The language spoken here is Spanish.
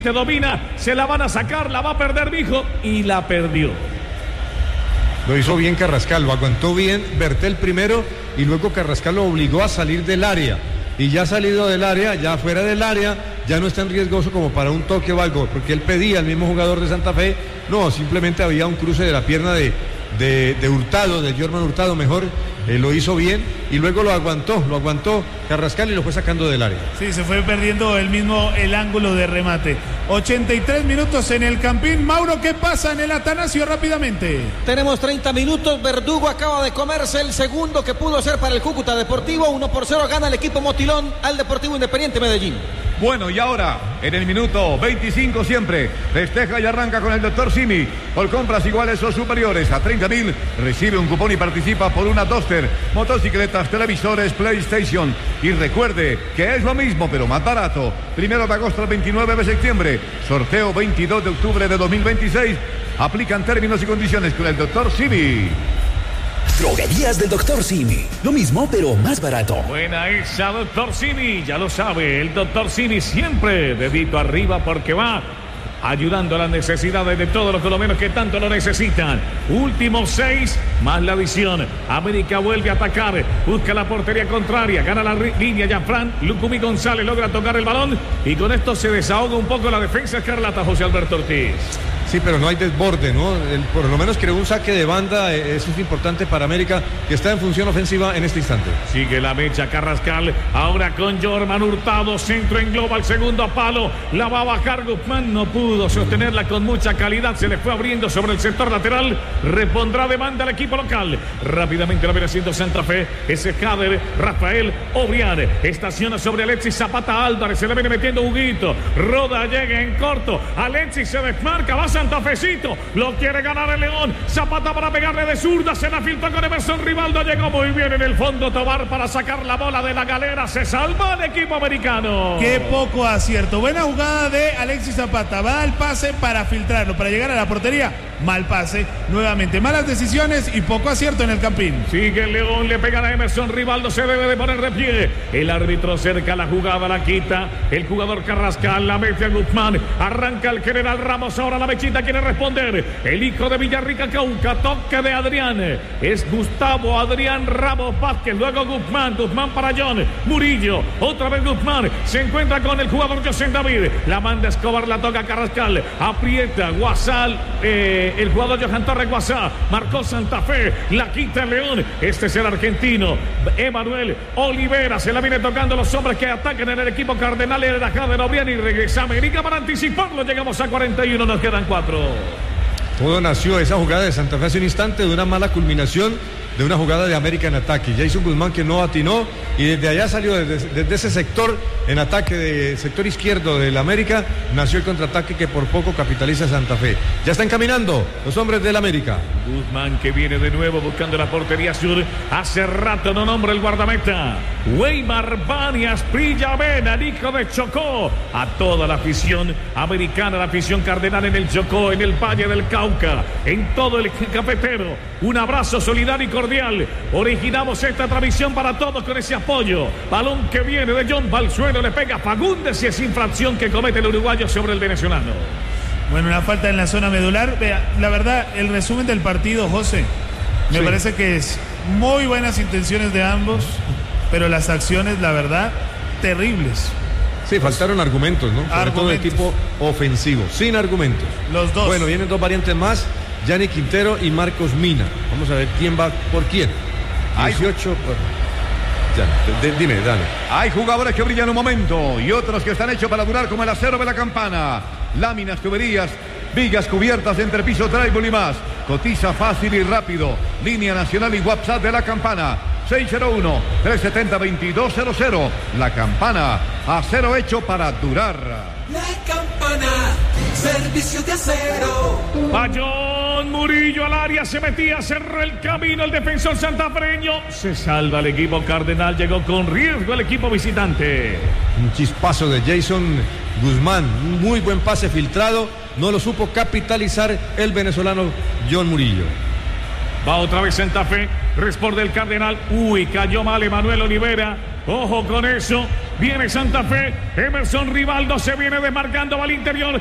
Se domina, se la van a sacar, la va a perder Mijo y la perdió. Lo hizo bien Carrascal, lo aguantó bien Bertel primero y luego Carrascal lo obligó a salir del área. Y ya salido del área, ya fuera del área, ya no es tan riesgoso como para un toque o algo, porque él pedía al mismo jugador de Santa Fe, no, simplemente había un cruce de la pierna de Hurtado, de Jorman Hurtado, mejor, lo hizo bien y luego lo aguantó Carrascal y lo fue sacando del área. Sí, se fue perdiendo el ángulo de remate. 83 minutos en el Campín. Mauro, ¿qué pasa en el Atanasio rápidamente? Tenemos 30 minutos, Verdugo acaba de comerse el segundo que pudo hacer para el Cúcuta Deportivo, 1-0 gana el equipo Motilón al Deportivo Independiente Medellín. Bueno, y ahora, en el minuto 25 siempre, festeja y arranca con el Dr. Simi. Por compras iguales o superiores a 30.000, recibe un cupón y participa por una Duster, motocicletas, televisores, PlayStation. Y recuerde que es lo mismo, pero más barato. 1 de agosto al 29 de septiembre, sorteo 22 de octubre de 2026. Aplican términos y condiciones con el Dr. Simi. Droguerías del Dr. Simi. Lo mismo, pero más barato. Buena esa, Dr. Simi. Ya lo sabe, el Dr. Simi siempre dedito arriba porque va ayudando a las necesidades de todos los colombianos que tanto lo necesitan. Últimos 6 más la adición. América vuelve a atacar, busca la portería contraria, gana la línea Yanfran. Lucumí González logra tocar el balón y con esto se desahoga un poco la defensa escarlata, José Alberto Ortiz. Sí, pero no hay desborde, ¿no? Por lo menos creó un saque de banda, eso es importante para América, que está en función ofensiva en este instante. Sigue la mecha Carrascal, ahora con Jorman Hurtado, centro en global, segundo palo, la va a bajar Guzmán, no pudo sostenerla con mucha calidad, se le fue abriendo sobre el sector lateral, repondrá demanda al equipo local. Rápidamente lo viene haciendo Santa Fe, ese Jader, Rafael Obrián, estaciona sobre Alexis Zapata Álvarez, se le viene metiendo Huguito, Roda llega en corto, Alexis se desmarca, va Santafecito, lo quiere ganar el León, Zapata para pegarle de zurda, se la filtró con Emerson Rivaldo, llegó muy bien en el fondo Tobar para sacar la bola de la galera, se salva el equipo americano. Qué poco acierto, buena jugada de Alexis Zapata, va al pase para filtrarlo, para llegar a la portería, mal pase, nuevamente malas decisiones y poco acierto en el Campín. Sigue el León, le pegan a Emerson Rivaldo, se debe de poner de pie, el árbitro cerca la jugada, la quita, el jugador Carrascal, la mete a Guzmán, arranca el general Ramos, ahora la mechita quiere responder, el hijo de Villarrica Cauca, toque de Adrián, es Gustavo Adrián Ramos Vázquez, luego Guzmán para John Murillo, otra vez Guzmán, se encuentra con el jugador José David, la manda Escobar, la toca Carrascal, aprieta Guasal, el jugador Johan Torres Guasá, marcó Santa Fe, la quita el León, este es el argentino, Emanuel Olivera, se la viene tocando los hombres que atacan en el equipo Cardenal de la Jader Obrián y regresa América para anticiparlo, llegamos a 41, nos quedan 4. Todo nació esa jugada de Santa Fe hace un instante de una mala culminación de una jugada de América en ataque. Jason Guzmán que no atinó y desde allá salió, desde ese sector en ataque, de sector izquierdo del América, nació el contraataque que por poco capitaliza Santa Fe. Ya están caminando los hombres del América. Guzmán que viene de nuevo buscando la portería sur. Hace rato no nombra el guardameta. Weimar Banias Prilla Vena, el hijo de Chocó. A toda la afición americana, la afición cardenal en el Chocó, en el Valle del Cauca, en todo el cafetero. Un abrazo solidario y cordial. Originamos esta transmisión para todos con ese apoyo. Balón que viene de John Balsueno, le pega Fagundes y es infracción que comete el uruguayo sobre el venezolano. Bueno, una falta en la zona medular. Vea, la verdad, el resumen del partido, José, me parece que es muy buenas intenciones de ambos, pero las acciones, la verdad, terribles. Sí, faltaron argumentos, ¿no? Sobre todo el tipo ofensivo, sin argumentos. Los dos. Bueno, vienen dos variantes más, Gianni Quintero y Marcos Mina. Vamos a ver quién va por quién. 18 por... Ya, dime, dale. Hay jugadores que brillan un momento y otros que están hechos para durar como el acero de la campana. Láminas, tuberías, vigas cubiertas, entrepiso, drywall y más. Cotiza fácil y rápido. Línea nacional y WhatsApp de la campana. 601-370-2200. La Campana, acero hecho para durar. La Campana, servicio de acero. Bayón Murillo al área, se metía, cerró el camino el defensor santafereño. Se salva el equipo cardenal, llegó con riesgo el equipo visitante. Un chispazo de Jason Guzmán, un muy buen pase filtrado. No lo supo capitalizar el venezolano John Murillo. Va otra vez Santa Fe, responde el Cardenal. Uy, cayó mal Emanuel Olivera. Ojo con eso. Viene Santa Fe. Emerson Rivaldo se viene desmarcando al interior.